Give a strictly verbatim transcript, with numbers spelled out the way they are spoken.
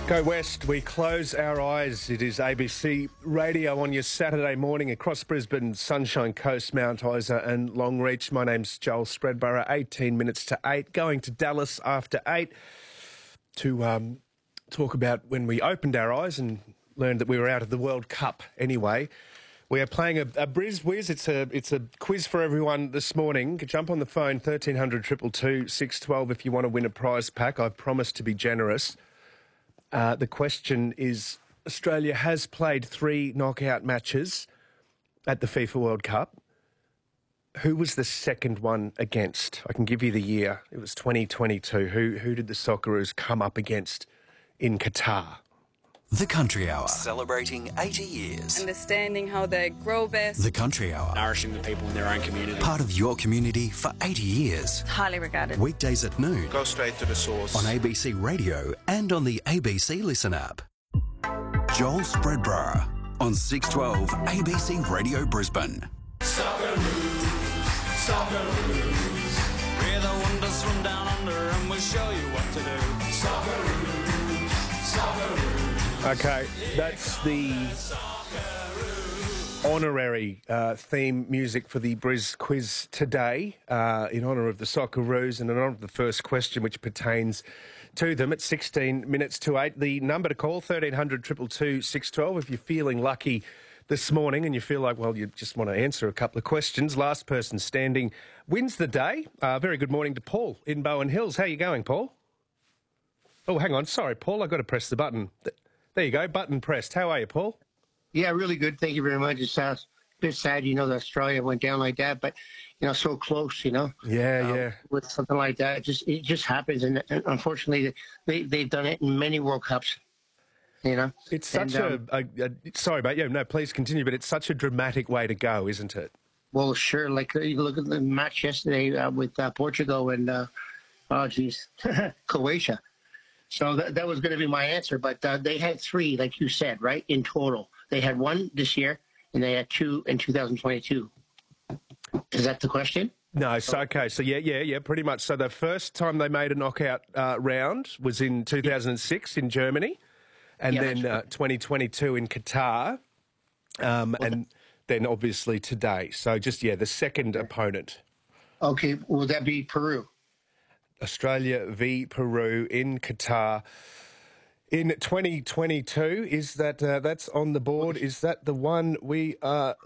Go West, we close our eyes. It is A B C Radio on your Saturday morning across Brisbane, Sunshine Coast, Mount Isa and Longreach. My name's Joel Spreadborough, eighteen minutes to eight, going to Dallas after eight to um, talk about when we opened our eyes and learned that we were out of the World Cup anyway. We are playing a, a Briz Whiz. It's a it's a quiz for everyone this morning. Jump on the phone, thirteen hundred, two two two, six one two if you want to win a prize pack. I've promised to be generous. Uh, the question is, Australia has played three knockout matches at the FIFA World Cup. Who was the second one against? I can give you the year. It was twenty twenty-two. Who, who did the Socceroos come up against in Qatar? The Country Hour. Celebrating eighty years. Understanding how they grow best. The Country Hour. Nourishing the people in their own community. Part of your community for eighty years. Highly regarded. Weekdays at noon. Go straight to the source. On A B C Radio and on the A B C Listen app. Joel Spreadborough on six twelve A B C Radio Brisbane. Socceroos, Socceroos. We're the wonders from down under and we'll show you what to do. Socceroos, Socceroos. Okay, that's the honorary uh, theme music for the Briz Quiz today, uh, in honour of the Socceroos and in honour of the first question, which pertains to them. At sixteen minutes to eight, the number to call, thirteen hundred, two two two, six one two, if you're feeling lucky this morning and you feel like, well, you just want to answer a couple of questions. Last person standing wins the day. Uh, very good morning to Paul in Bowen Hills. How are you going, Paul? Oh, hang on. Sorry, Paul, I've got to press the button. There you go, button pressed. How are you, Paul? Yeah, really good. Thank you very much. It's uh, a bit sad, you know, that Australia went down like that, but, you know, so close, you know. Yeah, um, yeah. With something like that, it just it just happens. And, and unfortunately, they, they've done it in many World Cups, you know. It's such and, a, um, a, a... Sorry, mate. Yeah, no, please continue, but it's such a dramatic way to go, isn't it? Well, sure. Like, you look at the match yesterday uh, with uh, Portugal and, uh, oh, geez, Croatia. So that, that was going to be my answer, but uh, they had three, like you said, right, in total. They had one this year, and they had two in two thousand twenty-two. Is that the question? No, so, okay, so yeah, yeah, yeah, pretty much. So the first time they made a knockout uh, round was in two thousand six in Germany, and Yeah, then that's uh, twenty twenty-two in Qatar, um, Well, and then obviously today. So just, yeah, the second opponent. Okay, will that be Peru? Australia v Peru in Qatar in twenty twenty-two. Is that uh, that's on the board? Is that the one we are